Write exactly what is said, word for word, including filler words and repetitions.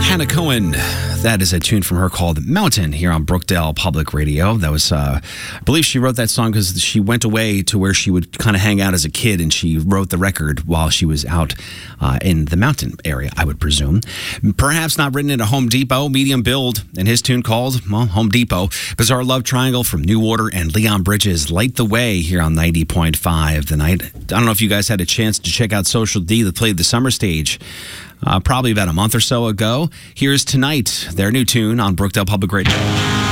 Hannah Cohen. That is a tune from her called Mountain here on Brookdale Public Radio. That was, uh, I believe she wrote that song because she went away to where she would kind of hang out as a kid, and she wrote the record while she was out uh, in the mountain area, I would presume. Perhaps not written at a Home Depot, medium build, and his tune called, well, Home Depot. Bizarre Love Triangle from New Order and Leon Bridges, Light the Way here on ninety point five The Night. I don't know if you guys had a chance to check out Social D that played the summer stage Uh, probably about a month or so ago. Here's Tonight, their new tune on Brookdale Public Radio.